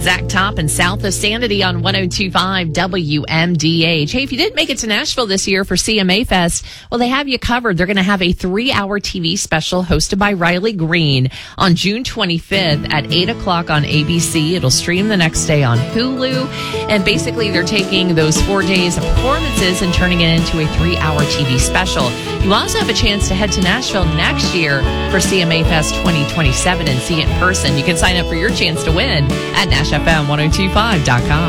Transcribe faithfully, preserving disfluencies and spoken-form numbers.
Zach Top and South of Sanity on one oh two point five W M D H. Hey, if you didn't make it to Nashville this year for C M A Fest, well, they have you covered. They're going to have a three-hour T V special hosted by Riley Green on June twenty-fifth at eight o'clock on A B C. It'll stream the next day on Hulu. And basically, they're taking those four days of performances and turning it into a three-hour T V special. You also have a chance to head to Nashville next year for C M A Fest twenty twenty-seven and see it in person. You can sign up for your chance to win at Nash F M ten twenty-five dot com.